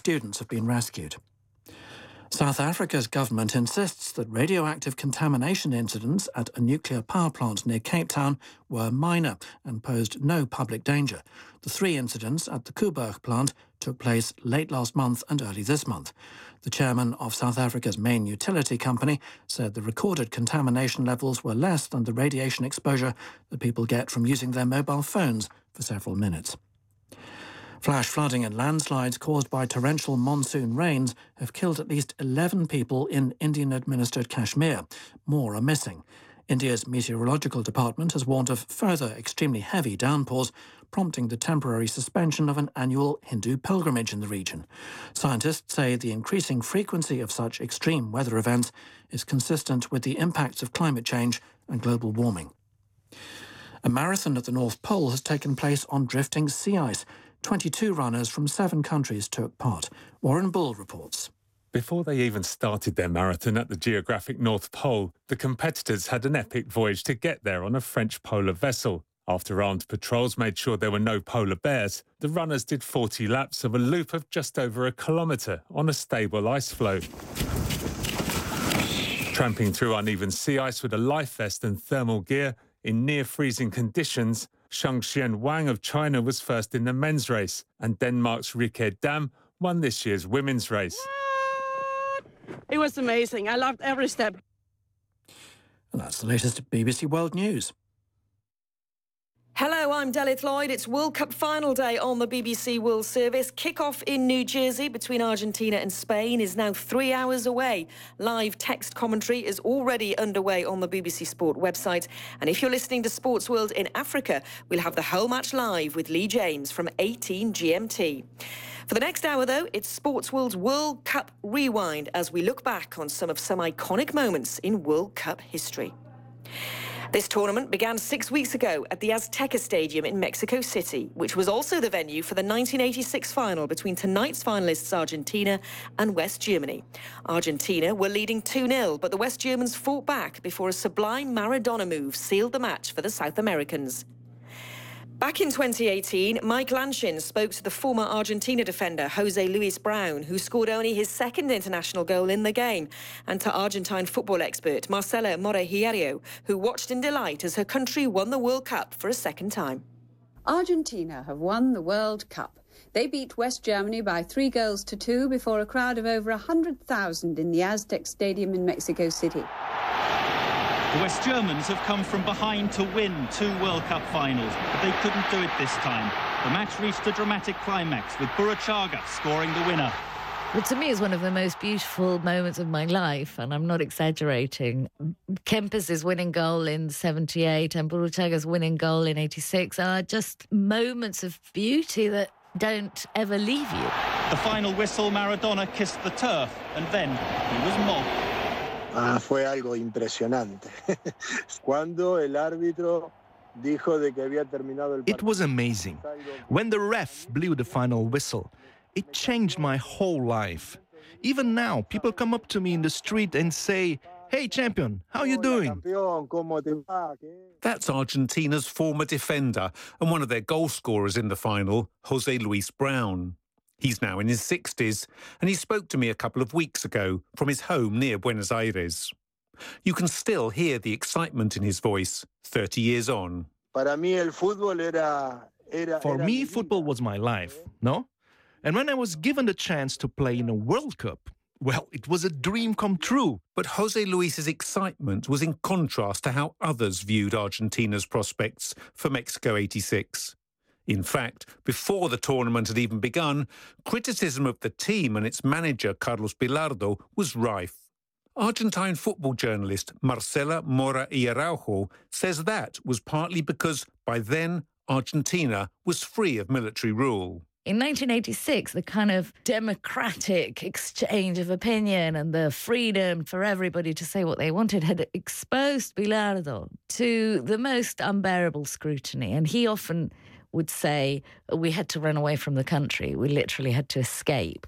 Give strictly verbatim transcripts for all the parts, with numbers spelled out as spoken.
students have been rescued. South Africa's government insists that radioactive contamination incidents at a nuclear power plant near Cape Town were minor and posed no public danger. The three incidents at the Koeberg plant took place late last month and early this month. The chairman of South Africa's main utility company said the recorded contamination levels were less than the radiation exposure that people get from using their mobile phones for several minutes. Flash flooding and landslides caused by torrential monsoon rains have killed at least eleven people in Indian-administered Kashmir. More are missing. India's meteorological department has warned of further extremely heavy downpours, prompting the temporary suspension of an annual Hindu pilgrimage in the region. Scientists say the increasing frequency of such extreme weather events is consistent with the impacts of climate change and global warming. A marathon at the North Pole has taken place on drifting sea ice. twenty-two runners from seven countries took part. Warren Bull reports. Before they even started their marathon at the geographic North Pole, the competitors had an epic voyage to get there on a French polar vessel. After armed patrols made sure there were no polar bears, the runners did forty laps of a loop of just over a kilometre on a stable ice floe. Tramping through uneven sea ice with a life vest and thermal gear in near-freezing conditions, Shangxian Wang of China was first in the men's race, and Denmark's Rikke Dam won this year's women's race. It was amazing. I loved every step. And that's the latest B B C World News. Hello, I'm Delith Lloyd. It's World Cup final day on the B B C World Service. Kick-off in New Jersey between Argentina and Spain is now three hours away. Live text commentary is already underway on the B B C Sport website. And if you're listening to Sports World in Africa, we'll have the whole match live with Lee James from eighteen G M T. For the next hour, though, it's Sports World's World Cup Rewind as we look back on some of some iconic moments in World Cup history. This tournament began six weeks ago at the Azteca Stadium in Mexico City, which was also the venue for the nineteen eighty-six final between tonight's finalists Argentina and West Germany. Argentina were leading two nil, but the West Germans fought back before a sublime Maradona move sealed the match for the South Americans. Back in twenty eighteen, Mike Lanshin spoke to the former Argentina defender Jose Luis Brown, who scored only his second international goal in the game, and to Argentine football expert Marcela Morehiero, who watched in delight as her country won the World Cup for a second time. Argentina have won the World Cup. They beat West Germany by three goals to two before a crowd of over one hundred thousand in the Aztec Stadium in Mexico City. The West Germans have come from behind to win two World Cup finals, but they couldn't do it this time. The match reached a dramatic climax with Burruchaga scoring the winner. Well, to me, it's one of the most beautiful moments of my life, and I'm not exaggerating. Kempes' winning goal in seventy-eight and Burruchaga's winning goal in eighty-six are just moments of beauty that don't ever leave you. The final whistle, Maradona kissed the turf, and then he was mobbed. Ah, fue algo impresionante. Cuando el árbitro dijo de que había terminado el partido. It was amazing. When the ref blew the final whistle, it changed my whole life. Even now, people come up to me in the street and say, "Hey, champion, how you doing?" That's Argentina's former defender and one of their goal scorers in the final, Jose Luis Brown. He's now in his sixties, and he spoke to me a couple of weeks ago from his home near Buenos Aires. You can still hear the excitement in his voice, thirty years on. For me, football was my life, no? And when I was given the chance to play in a World Cup, well, it was a dream come true. But Jose Luis's excitement was in contrast to how others viewed Argentina's prospects for Mexico eighty-six. In fact, before the tournament had even begun, criticism of the team and its manager, Carlos Bilardo, was rife. Argentine football journalist Marcela Mora y Araujo says that was partly because, by then, Argentina was free of military rule. In nineteen eighty-six, the kind of democratic exchange of opinion and the freedom for everybody to say what they wanted had exposed Bilardo to the most unbearable scrutiny. And he often would say, we had to run away from the country. We literally had to escape.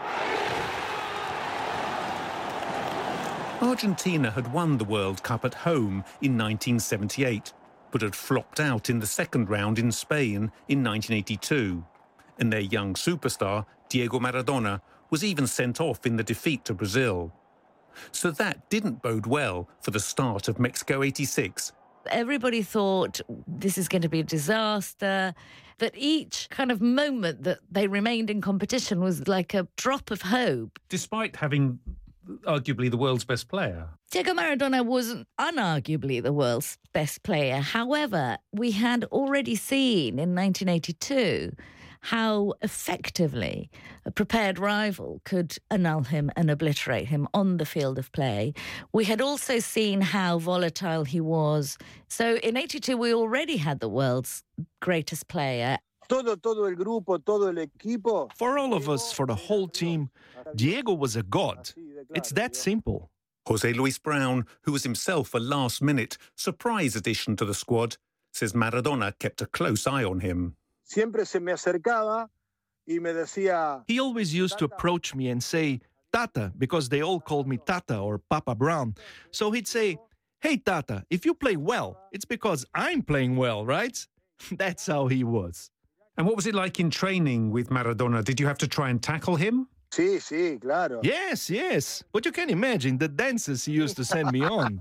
Argentina had won the World Cup at home in nineteen seventy-eight, but had flopped out in the second round in Spain in nineteen eighty-two. And their young superstar, Diego Maradona was even sent off in the defeat to Brazil. So that didn't bode well for the start of Mexico eighty-six. Everybody thought this is going to be a disaster, that each kind of moment that they remained in competition was like a drop of hope. Despite having arguably the world's best player. Diego Maradona wasn't unarguably the world's best player. However, we had already seen in nineteen eighty-two how effectively a prepared rival could annul him and obliterate him on the field of play. We had also seen how volatile he was. So in eighty-two, we already had the world's greatest player. Todo, todo el grupo, todo el equipo. For all of us, for the whole team, Diego was a god. It's that simple. José Luis Brown, who was himself a last-minute surprise addition to the squad, says Maradona kept a close eye on him. Siempre se me acercaba y me decía... He always used to approach me and say, Tata, because they all called me Tata or Papa Brown. So he'd say, hey, Tata, if you play well, it's because I'm playing well, right? That's how he was. And what was it like in training with Maradona? Did you have to try and tackle him? Sí, sí, claro. Yes, yes. But you can imagine the dances he used to send me on.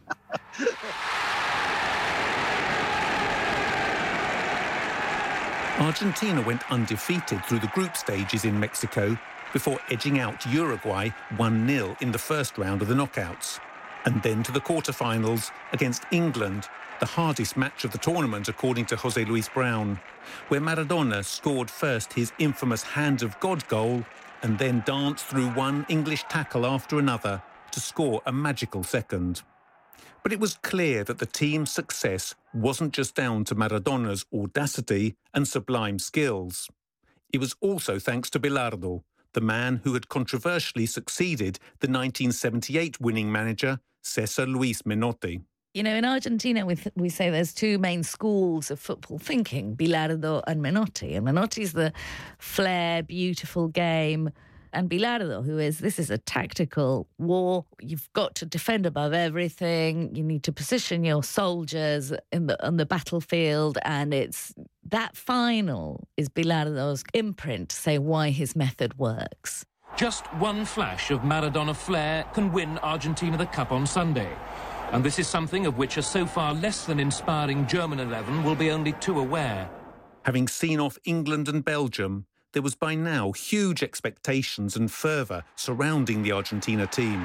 Argentina went undefeated through the group stages in Mexico before edging out Uruguay one nil in the first round of the knockouts. And then to the quarterfinals against England, the hardest match of the tournament, according to José Luis Brown, where Maradona scored first his infamous Hand of God goal and then danced through one English tackle after another to score a magical second. But it was clear that the team's success wasn't just down to Maradona's audacity and sublime skills. It was also thanks to Bilardo, the man who had controversially succeeded the nineteen seventy-eight winning manager, César Luis Menotti. You know, in Argentina, we, th- we say there's two main schools of football thinking, Bilardo and Menotti. And Menotti's the flair, beautiful game. And Bilardo, who is, this is a tactical war. You've got to defend above everything. You need to position your soldiers in the on the battlefield. And it's that final is Bilardo's imprint to say why his method works. Just one flash of Maradona flair can win Argentina the cup on Sunday. And this is something of which a so far less than inspiring German eleven will be only too aware. Having seen off England and Belgium, there was by now huge expectations and fervour surrounding the Argentina team.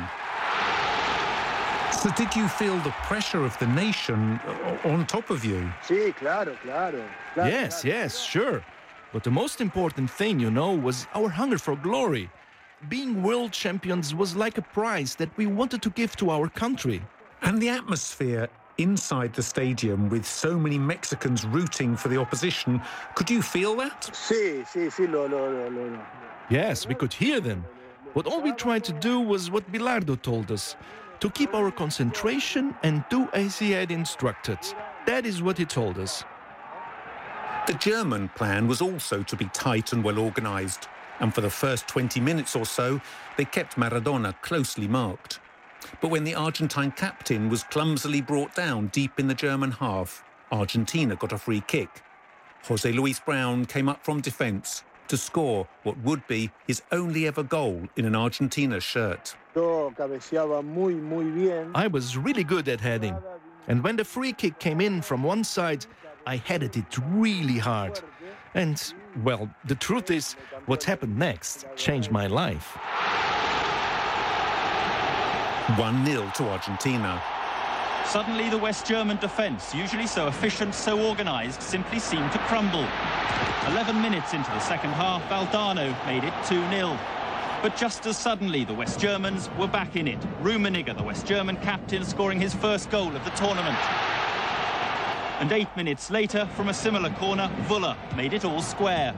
So did you feel the pressure of the nation on top of you? Sí, claro, claro. claro yes, claro. yes, sure. But the most important thing, you know, was our hunger for glory. Being world champions was like a prize that we wanted to give to our country. And the atmosphere inside the stadium with so many Mexicans rooting for the opposition, could you feel that? Sí, sí, sí, lo, lo, lo, lo. Yes, we could hear them. But all we tried to do was what Bilardo told us, to keep our concentration and do as he had instructed. That is what he told us. The German plan was also to be tight and well organised, and for the first twenty minutes or so, they kept Maradona closely marked. But when the Argentine captain was clumsily brought down deep in the German half, Argentina got a free kick. José Luis Brown came up from defence to score what would be his only ever goal in an Argentina shirt. I was really good at heading. And when the free kick came in from one side, I headed it really hard. And, well, the truth is, what happened next changed my life. one nil to Argentina. Suddenly the West German defence, usually so efficient, so organised, simply seemed to crumble. eleven minutes into the second half, Valdano made it two nil. But just as suddenly, the West Germans were back in it. Rummenigge, the West German captain, scoring his first goal of the tournament. And eight minutes later, from a similar corner, Wuller made it all square.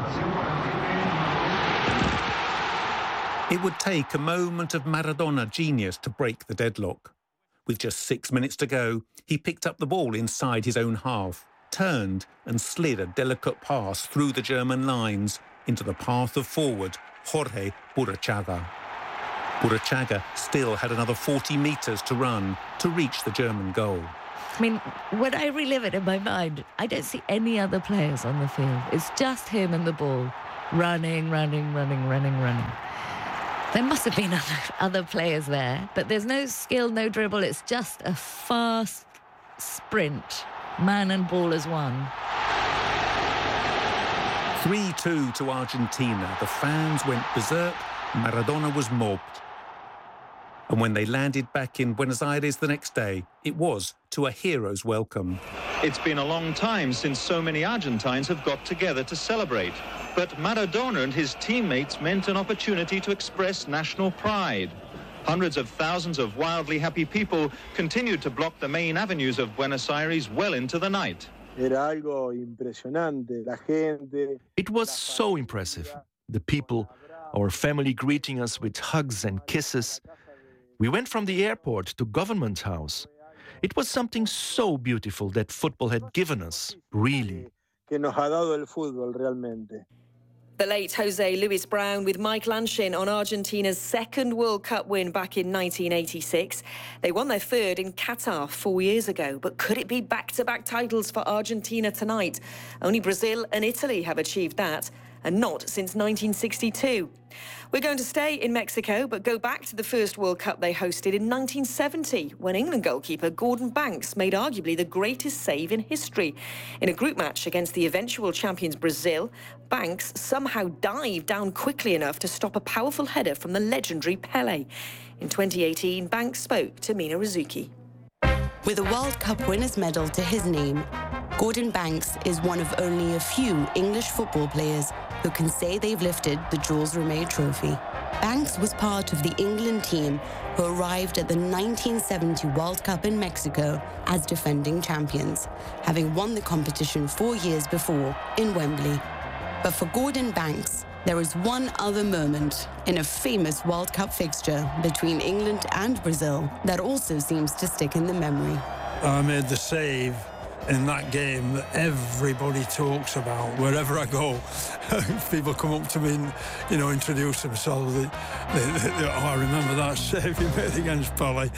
It would take a moment of Maradona genius to break the deadlock. With just six minutes to go, he picked up the ball inside his own half, turned and slid a delicate pass through the German lines into the path of forward Jorge Burruchaga. Burruchaga still had another forty metres to run to reach the German goal. I mean, when I relive it in my mind, I don't see any other players on the field. It's just him and the ball. running, running, running, running, running. There must have been other, other players there, but there's no skill, no dribble. It's just a fast sprint, man and ball as one. three two to Argentina. The fans went berserk. Maradona was mobbed. And when they landed back in Buenos Aires the next day, it was to a hero's welcome. It's been a long time since so many Argentines have got together to celebrate. But Maradona and his teammates meant an opportunity to express national pride. Hundreds of thousands of wildly happy people continued to block the main avenues of Buenos Aires well into the night. Era algo impresionante. La gente. It was so impressive. The people, our family greeting us with hugs and kisses. We went from the airport to Government House. It was something so beautiful that football had given us, really. Que nos ha dado el fútbol realmente. The late Jose Luis Brown with Mike Lanshin on Argentina's second World Cup win back in nineteen eighty-six. They won their third in Qatar four years ago. But could it be back-to-back titles for Argentina tonight? Only Brazil and Italy have achieved that, and not since nineteen sixty-two. We're going to stay in Mexico, but go back to the first World Cup they hosted in nineteen seventy, when England goalkeeper Gordon Banks made arguably the greatest save in history. In a group match against the eventual champions Brazil, Banks somehow dived down quickly enough to stop a powerful header from the legendary Pelé. In twenty eighteen, Banks spoke to Mina Rizuki. With a World Cup winner's medal to his name, Gordon Banks is one of only a few English football players who can say they've lifted the Jules Rimet trophy. Banks was part of the England team who arrived at the nineteen seventy World Cup in Mexico as defending champions, having won the competition four years before in Wembley. But for Gordon Banks, there is one other moment in a famous World Cup fixture between England and Brazil that also seems to stick in the memory. I made the save in that game that everybody talks about wherever I go. People come up to me and, you know, introduce themselves. They, they, they, oh, I remember that save you made against Pelé.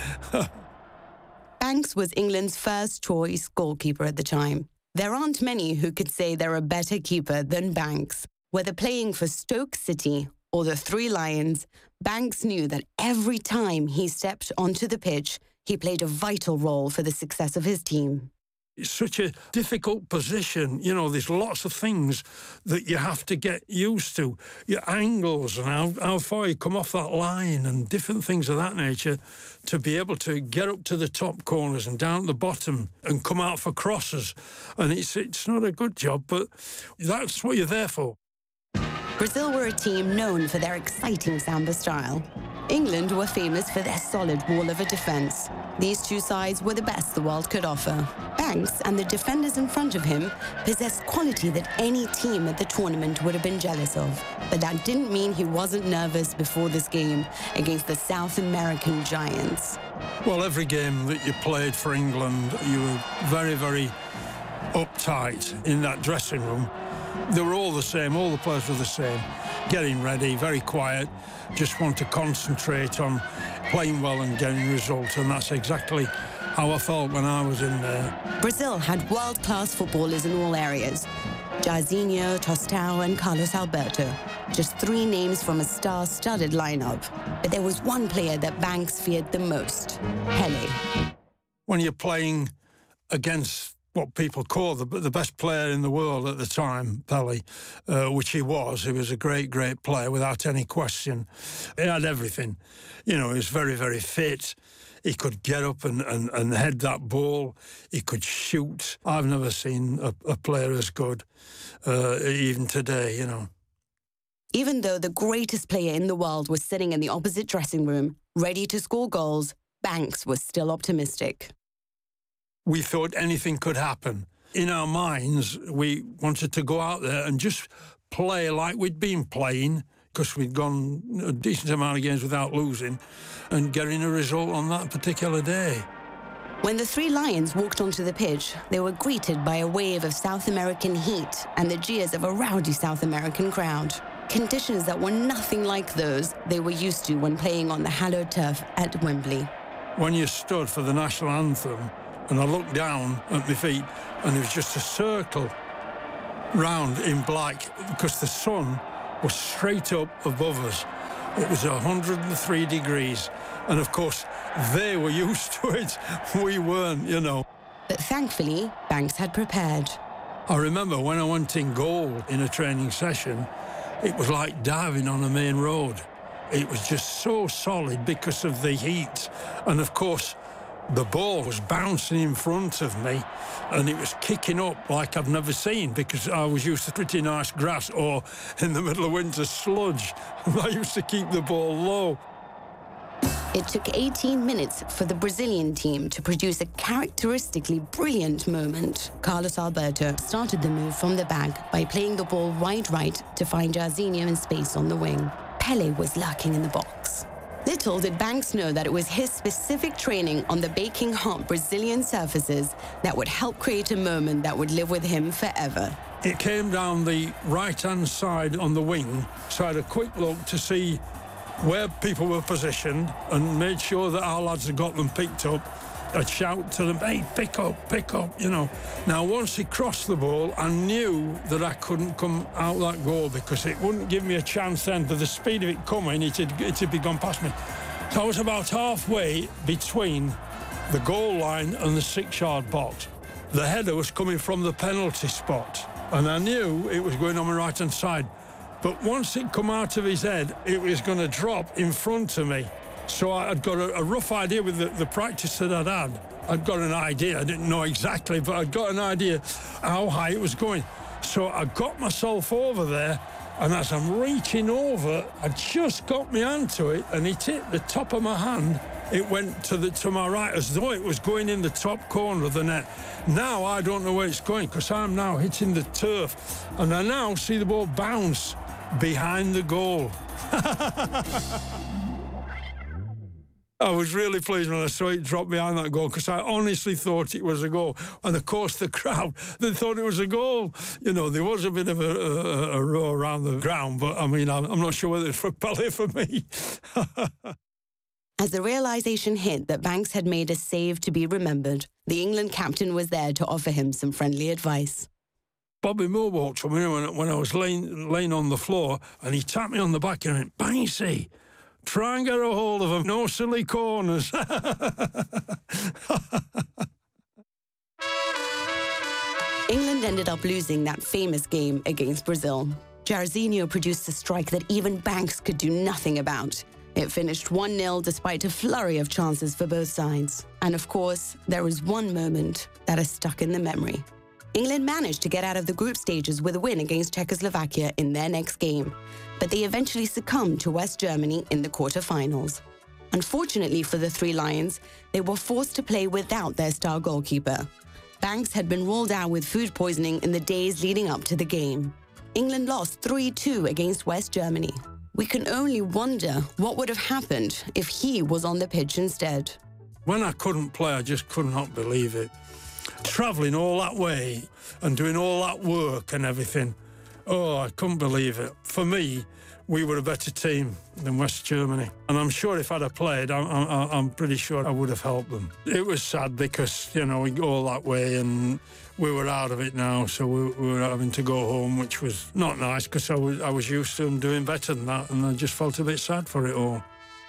Banks was England's first choice goalkeeper at the time. There aren't many who could say they're a better keeper than Banks. Whether playing for Stoke City or the Three Lions, Banks knew that every time he stepped onto the pitch, he played a vital role for the success of his team. It's such a difficult position. You know, there's lots of things that you have to get used to. Your angles and how, how far you come off that line and different things of that nature to be able to get up to the top corners and down at the bottom and come out for crosses. And it's, it's not a good job, but that's what you're there for. Brazil were a team known for their exciting samba style. England were famous for their solid wall of a defence. These two sides were the best the world could offer. Banks and the defenders in front of him possessed quality that any team at the tournament would have been jealous of. But that didn't mean he wasn't nervous before this game against the South American giants. Well, every game that you played for England, you were very, very uptight in that dressing room. They were all the same, all the players were the same. Getting ready, very quiet, just want to concentrate on playing well and getting results, and that's exactly how I felt when I was in there. Brazil had world-class footballers in all areas. Jairzinho, Tostão and Carlos Alberto. Just three names from a star-studded lineup. But there was one player that Banks feared the most, Pelé. When you're playing against what people call the, the best player in the world at the time, Pelé, uh, which he was. He was a great, great player without any question. He had everything. You know, he was very, very fit. He could get up and, and, and head that ball. He could shoot. I've never seen a, a player as good, uh, even today, you know. Even though the greatest player in the world was sitting in the opposite dressing room, ready to score goals, Banks was still optimistic. We thought anything could happen. In our minds, we wanted to go out there and just play like we'd been playing, because we'd gone a decent amount of games without losing, and getting a result on that particular day. When the Three Lions walked onto the pitch, they were greeted by a wave of South American heat and the jeers of a rowdy South American crowd. Conditions that were nothing like those they were used to when playing on the hallowed turf at Wembley. When you stood for the national anthem, and I looked down at my feet, and it was just a circle round in black, because the sun was straight up above us. It was one hundred three degrees. And of course, they were used to it. We weren't, you know. But thankfully, Banks had prepared. I remember when I went in goal in a training session, it was like diving on a main road. It was just so solid because of the heat. And of course, the ball was bouncing in front of me and it was kicking up like I've never seen, because I was used to pretty nice grass or, in the middle of winter, sludge. I used to keep the ball low. It took eighteen minutes for the Brazilian team to produce a characteristically brilliant moment. Carlos Alberto started the move from the back by playing the ball wide right to find Jairzinho in space on the wing. Pelé was lurking in the box. Little did Banks know that it was his specific training on the baking hot Brazilian surfaces that would help create a moment that would live with him forever. It came down the right-hand side on the wing, so I had a quick look to see where people were positioned and made sure that our lads had got them picked up. I'd shout to them, hey, pick up, pick up, you know. Now, once he crossed the ball, I knew that I couldn't come out that goal because it wouldn't give me a chance then. To the speed of it coming, it had, it had be gone past me. So I was about halfway between the goal line and the six-yard box. The header was coming from the penalty spot, and I knew it was going on my right-hand side. But once it come out of his head, it was going to drop in front of me. So I'd got a, a rough idea with the, the practice that I'd had. I'd got an idea. I didn't know exactly, but I'd got an idea how high it was going. So I got myself over there, and as I'm reaching over, I just got my hand to it, and it hit the top of my hand. It went to the to my right as though it was going in the top corner of the net. Now I don't know where it's going because I'm now hitting the turf, and I now see the ball bounce behind the goal. I was really pleased when I saw it drop behind that goal because I honestly thought it was a goal. And of course the crowd, they thought it was a goal. You know, there was a bit of a, a, a row around the ground, but I mean, I'm, I'm not sure whether it's for Pelé for me. As the realization hit that Banks had made a save to be remembered, the England captain was there to offer him some friendly advice. Bobby Moore walked from here when, when I was laying, laying on the floor, and he tapped me on the back and went, Banksy, try and get a hold of him, no silly corners. England ended up losing that famous game against Brazil. Jairzinho produced a strike that even Banks could do nothing about. It finished one nil despite a flurry of chances for both sides. And of course, there was one moment that is stuck in the memory. England managed to get out of the group stages with a win against Czechoslovakia in their next game, but they eventually succumbed to West Germany in the quarter-finals. Unfortunately for the Three Lions, they were forced to play without their star goalkeeper. Banks had been ruled out with food poisoning in the days leading up to the game. England lost three two against West Germany. We can only wonder what would have happened if he was on the pitch instead. When I couldn't play, I just could not believe it. Travelling all that way and doing all that work and everything. Oh, I couldn't believe it. For me, we were a better team than West Germany. And I'm sure if I'd have played, I'm, I'm, I'm pretty sure I would have helped them. It was sad because, you know, we go all that way and we were out of it now, so we, we were having to go home, which was not nice because I was, I was used to them doing better than that, and I just felt a bit sad for it all.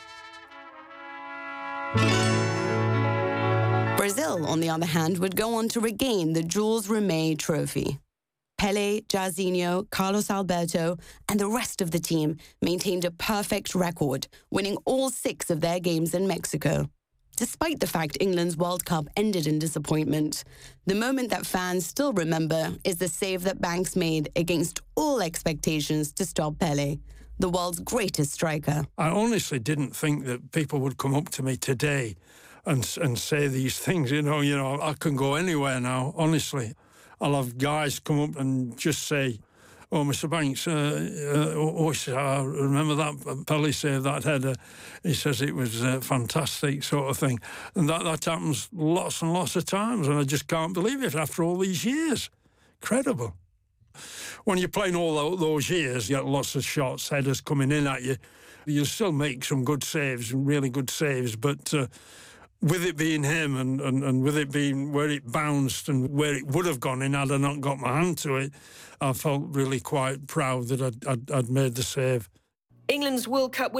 Brazil, on the other hand, would go on to regain the Jules Rimet trophy. Pelé, Jairzinho, Carlos Alberto, and the rest of the team maintained a perfect record, winning all six of their games in Mexico. Despite the fact England's World Cup ended in disappointment, the moment that fans still remember is the save that Banks made against all expectations to stop Pelé, the world's greatest striker. I honestly didn't think that people would come up to me today and and say these things. You know, you know, I can go anywhere now, honestly. I'll have guys come up and just say, oh, Mister Banks, uh, uh, oh, I remember that Pelé saved that header. He says it was uh, fantastic, sort of thing. And that, that happens lots and lots of times, and I just can't believe it after all these years. Incredible. When you're playing all those years, you get lots of shots, headers coming in at you. You still make some good saves, really good saves, but uh, with it being him and, and, and with it being where it bounced and where it would have gone in had I not got my hand to it, I felt really quite proud that I'd, I'd, I'd made the save. England's World Cup